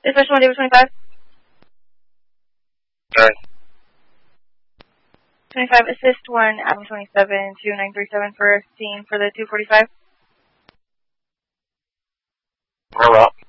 Dispatch 1, David 25. Alright. 25, assist 1, Adam 27, 2937 for scene for the 245. Hello.